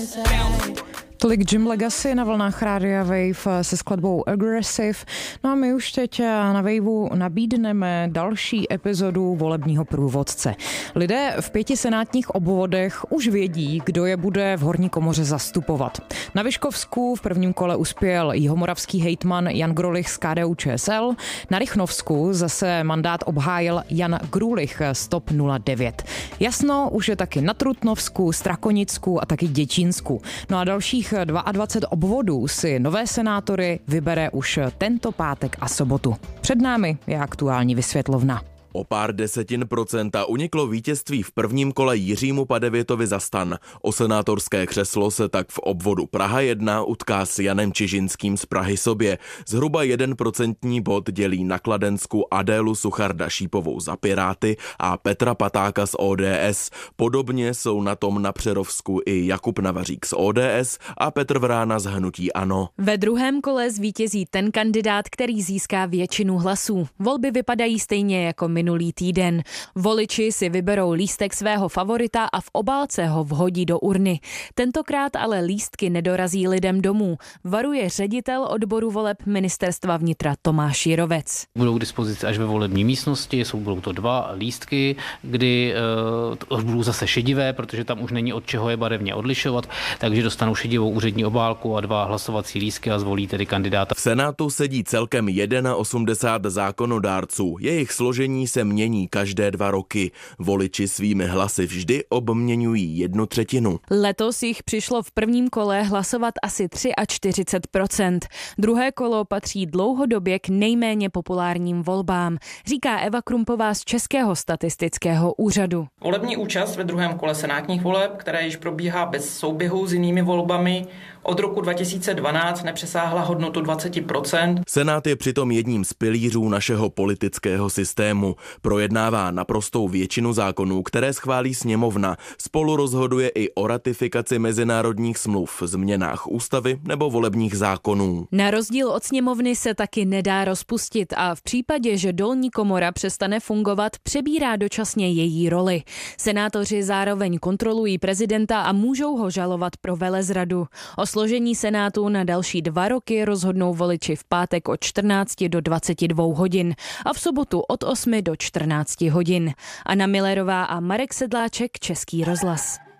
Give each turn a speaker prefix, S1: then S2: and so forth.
S1: Tolik Jim Legacy na vlnách Rádia Wave se skladbou Aggressive. No a my už teď na Waveu nabídneme další epizodu volebního průvodce. Lidé v 5 senátních obvodech už vědí, kdo je bude v horní komoře zastupovat. Na Vyškovsku v prvním kole uspěl jihomoravský hejtman Jan Grolich z KDU-ČSL, na Rychnovsku zase mandát obhájil Jan Grůlich z TOP 09. Jasno už je taky na Trutnovsku, Strakonicku a taky Děčínsku. No a dalších 22 obvodů si nové senátory vybere už tento pátek a sobotu. Před námi je aktuální vysvětlovna.
S2: O pár desetin procenta uniklo vítězství v prvním kole Jiřímu Padevětovi za STAN. O senátorské křeslo se tak v obvodu Praha 1 utká s Janem Čižinským z Prahy sobě. Zhruba 1% bod dělí na Kladensku Adélu Sucharda-Šípovou za Piráty a Petra Patáka z ODS. Podobně jsou na tom na Přerovsku i Jakub Navařík z ODS a Petr Vrána z hnutí ANO.
S3: Ve druhém kole zvítězí ten kandidát, který získá většinu hlasů. Volby vypadají stejně jako minulý týden. Voliči si vyberou lístek svého favorita a v obálce ho vhodí do urny. Tentokrát ale lístky nedorazí lidem domů, varuje ředitel odboru voleb Ministerstva vnitra Tomáš Jirovec.
S4: Budou k dispozici až ve volební místnosti, budou to 2 lístky, kdy budou zase šedivé, protože tam už není od čeho je barevně odlišovat, takže dostanou šedivou úřední obálku a 2 hlasovací lístky a zvolí tedy kandidáta.
S2: V Senátu sedí celkem 81 zákonodárců. Jejich složení se mění každé 2 roky. Voliči svými hlasy vždy obměňují 1/3.
S3: Letos jich přišlo v prvním kole hlasovat asi 43%. Druhé kolo patří dlouhodobě k nejméně populárním volbám, říká Eva Krumpová z Českého statistického úřadu.
S5: Volební účast ve druhém kole senátních voleb, které již probíhá bez souběhu s jinými volbami, od roku 2012 nepřesáhla hodnotu 20%.
S2: Senát je přitom jedním z pilířů našeho politického systému. Projednává naprostou většinu zákonů, které schválí sněmovna. Spolu rozhoduje i o ratifikaci mezinárodních smluv, změnách ústavy nebo volebních zákonů.
S3: Na rozdíl od sněmovny se taky nedá rozpustit a v případě, že dolní komora přestane fungovat, přebírá dočasně její roli. Senátoři zároveň kontrolují prezidenta a můžou ho žalovat pro velezradu. O složení Senátu na další 2 roky rozhodnou voliči v pátek od 14 do 22 hodin a v sobotu od 8 do 14 hodin. Anna Millerová a Marek Sedláček, Český rozhlas.